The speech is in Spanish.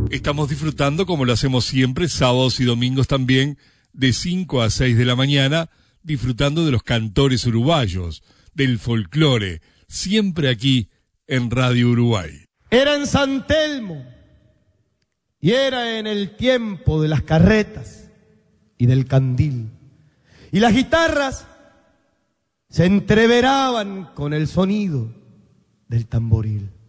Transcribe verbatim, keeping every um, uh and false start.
Estamos disfrutando, como lo hacemos siempre, sábados y domingos también, de cinco a seis de la mañana, disfrutando de los cantores uruguayos, del folclore, siempre aquí en Radio Uruguay. Era en San Telmo, y era en el tiempo de las carretas y del candil, y las guitarras se entreveraban con el sonido del tamboril.